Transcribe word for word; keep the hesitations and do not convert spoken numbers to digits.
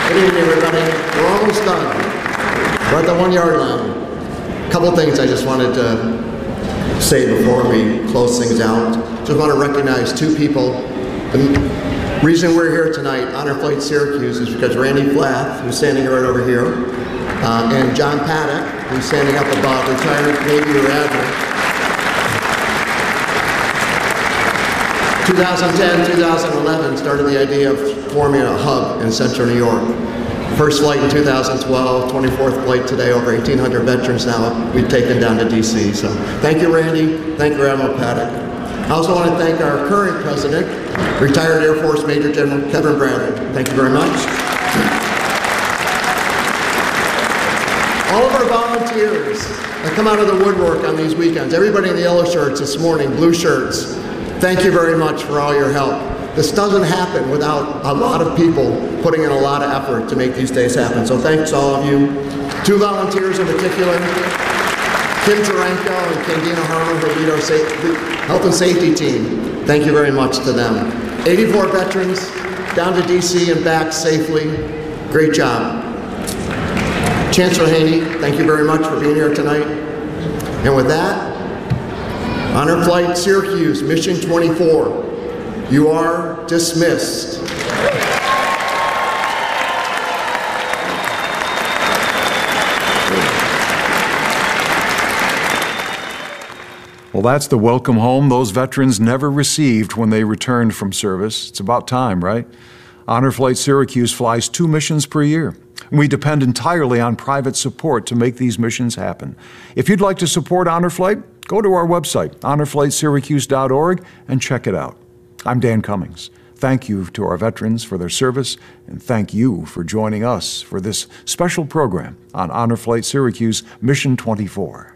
Good evening, everybody. We're almost done. We're at the one-yard line. A couple things I just wanted to say before we close things out. Just want to recognize two people. The reason we're here tonight, Honor Flight Syracuse, is because Randy Flath, who's standing right over here, uh, and John Paddock, who's standing up above, retired Navy or Admiral. twenty ten, twenty eleven started the idea of forming a hub in Central New York. First flight in two thousand twelve, twenty-fourth flight today, over eighteen hundred veterans now we've taken down to D C. So thank you, Randy. Thank you, Admiral Paddock. I also want to thank our current president, retired Air Force Major General Kevin Bradley. Thank you very much. All of our volunteers that come out of the woodwork on these weekends, everybody in the yellow shirts this morning, blue shirts, thank you very much for all your help. This doesn't happen without a lot of people putting in a lot of effort to make these days happen. So thanks all of you. Two volunteers in particular, Kim Taranko and Candina Harmon, who lead our safety, health and safety team. Thank you very much to them. eighty-four veterans down to D C and back safely. Great job. Chancellor Haney, thank you very much for being here tonight. And with that, Honor Flight Syracuse, Mission twenty-four, you are dismissed. Well, that's the welcome home those veterans never received when they returned from service. It's about time, right? Honor Flight Syracuse flies two missions per year. We depend entirely on private support to make these missions happen. If you'd like to support Honor Flight, go to our website, honor flight syracuse dot org, and check it out. I'm Dan Cummings. Thank you to our veterans for their service, and thank you for joining us for this special program on Honor Flight Syracuse Mission twenty-four.